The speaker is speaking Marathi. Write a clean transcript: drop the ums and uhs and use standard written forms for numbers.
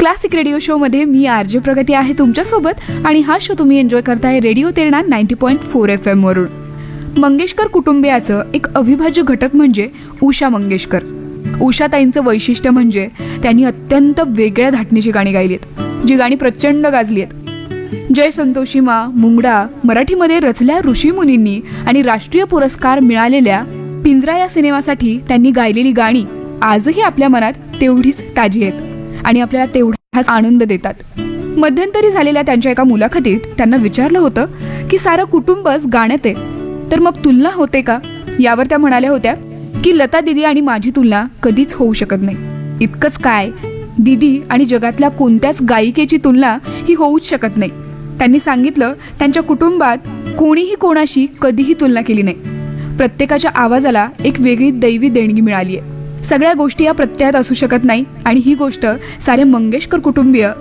क्लासिक रेडिओ शो मध्ये मी आरजे प्रगती आहे तुमच्यासोबत आणि हा शो तुम्ही एन्जॉय करताय रेडिओ तेरणा 90.4 FM वरून. मंगेशकर कुटुंबियाचं एक अविभाज्य घटक म्हणजे उषा मंगेशकर. उषाताईंचं वैशिष्ट्य म्हणजे त्यांनी अत्यंत वेगळ्या धाटणीची गाणी गायलीत, जी गाणी प्रचंड गाजलीत. जय संतोषी मा, मुंगडा, मराठीमध्ये रचल्या ऋषीमुनींनी आणि राष्ट्रीय पुरस्कार मिळालेल्या पिंजरा या सिनेमासाठी त्यांनी गायलेली गाणी आजही आपल्या मनात तेवढीच ताजी आहेत आणि आपल्याला तेवढाच आनंद देतात. मध्यंतरी झालेल्या त्यांच्या एका मुलाखतीत त्यांना विचारलं होतं की सारं कुटुंबच गाण्यात आहे, तर मग तुलना होते का? यावर त्या म्हणाल्या होत्या की लता दिदी आणि माझी तुलना कधीच होऊ शकत नाही. इतकंच काय, दिदी आणि जगातल्या कोणत्याच गायिकेची तुलना ही होऊच शकत नाही. त्यांनी सांगितलं त्यांच्या कुटुंबात कोणीही कोणाशी कधीही तुलना केली नाही. प्रत्येकाच्या आवाजाला एक वेगळी दैवी देणगी मिळाली आहे. सगळ्या गोष्टी या प्रत्ययात असू शकत नाही आणि ही गोष्ट सारे मंगेशकर कुटुंबीय